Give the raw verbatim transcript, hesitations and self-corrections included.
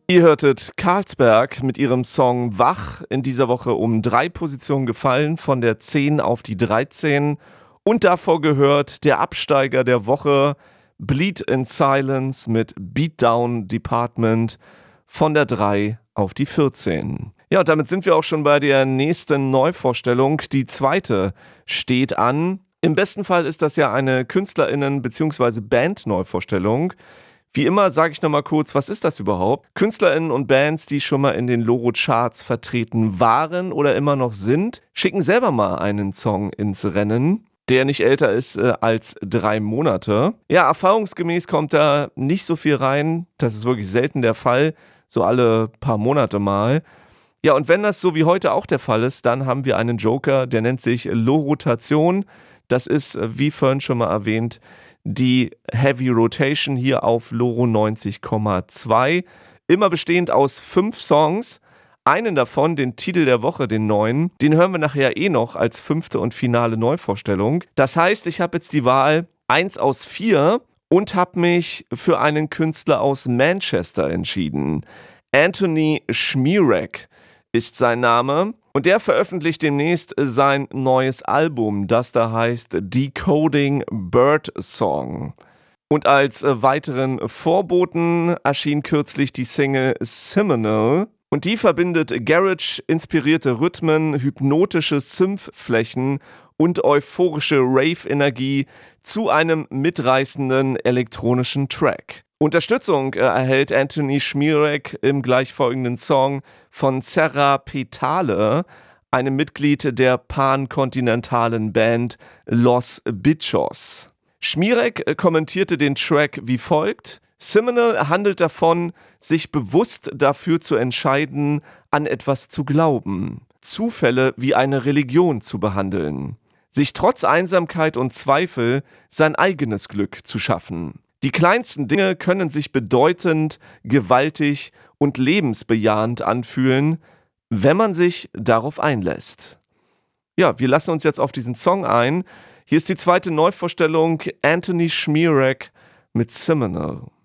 Ihr hörtet Carlsberg mit ihrem Song Wach, in dieser Woche um drei Positionen gefallen, von der zehn auf die dreizehn. Und davor gehört der Absteiger der Woche, Bleed in Silence mit Beatdown Department, von der drei auf die vierzehn. Ja, und damit sind wir auch schon bei der nächsten Neuvorstellung. Die zweite steht an. Im besten Fall ist das ja eine KünstlerInnen- bzw. Band-Neuvorstellung. Wie immer sage ich nochmal kurz, was ist das überhaupt? KünstlerInnen und Bands, die schon mal in den Loro-Charts vertreten waren oder immer noch sind, schicken selber mal einen Song ins Rennen, der nicht älter ist äh, als drei Monate. Ja, erfahrungsgemäß kommt da nicht so viel rein. Das ist wirklich selten der Fall, so alle paar Monate mal. Ja, und wenn das so wie heute auch der Fall ist, dann haben wir einen Joker, der nennt sich Lorotation. Das ist, wie vorhin schon mal erwähnt, die Heavy Rotation hier auf Loro neunzig Komma zwei. Immer bestehend aus fünf Songs. Einen davon, den Titel der Woche, den neuen, den hören wir nachher eh noch als fünfte und finale Neuvorstellung. Das heißt, ich habe jetzt die Wahl eins aus vier und habe mich für einen Künstler aus Manchester entschieden. Anthony Schmierek ist sein Name. Und der veröffentlicht demnächst sein neues Album, das da heißt Decoding Bird Song. Und als weiteren Vorboten erschien kürzlich die Single Seminole. Und die verbindet Garage-inspirierte Rhythmen, hypnotische Synth-Flächen und euphorische Rave-Energie zu einem mitreißenden elektronischen Track. Unterstützung erhält Anthony Schmierek im gleichfolgenden Song von Serra Petale, einem Mitglied der pankontinentalen Band Los Bichos. Schmierek kommentierte den Track wie folgt: Seminole handelt davon, sich bewusst dafür zu entscheiden, an etwas zu glauben, Zufälle wie eine Religion zu behandeln, sich trotz Einsamkeit und Zweifel sein eigenes Glück zu schaffen. Die kleinsten Dinge können sich bedeutend, gewaltig und lebensbejahend anfühlen, wenn man sich darauf einlässt. Ja, wir lassen uns jetzt auf diesen Song ein. Hier ist die zweite Neuvorstellung, Anthony Schmierek mit Seminole.